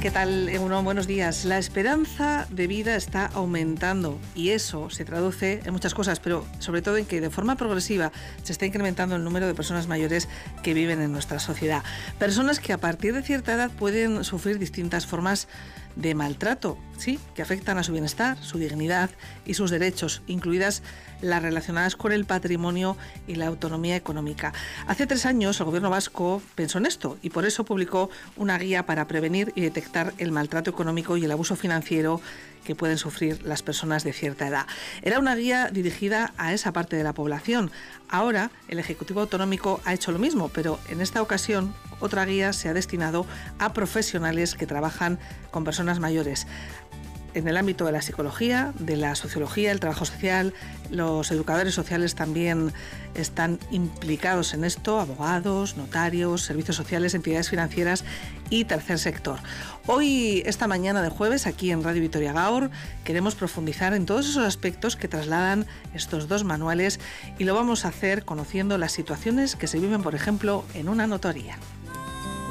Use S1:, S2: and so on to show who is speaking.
S1: ¿Qué tal, Egunon? Buenos días. La esperanza de vida está aumentando y eso se traduce en muchas cosas, pero sobre todo en que de forma progresiva se está incrementando el número de personas mayores que viven en nuestra sociedad. Personas que a partir de cierta edad pueden sufrir distintas formas de maltrato, sí, que afectan a su bienestar, su dignidad y sus derechos, incluidas las relacionadas con el patrimonio y la autonomía económica. Hace 3 años el Gobierno vasco pensó en esto y por eso publicó una guía para prevenir y detectar el maltrato económico y el abuso financiero que pueden sufrir las personas de cierta edad. Era una guía dirigida a esa parte de la población. Ahora el Ejecutivo Autonómico ha hecho lo mismo, pero en esta ocasión otra guía se ha destinado a profesionales que trabajan con personas mayores en el ámbito de la psicología, de la sociología, el trabajo social. Los educadores sociales también están implicados en esto, abogados, notarios, servicios sociales, entidades financieras y tercer sector. Hoy, esta mañana de jueves, aquí en Radio Vitoria Gaur, queremos profundizar en todos esos aspectos que trasladan estos 2 manuales y lo vamos a hacer conociendo las situaciones que se viven, por ejemplo, en una notaría.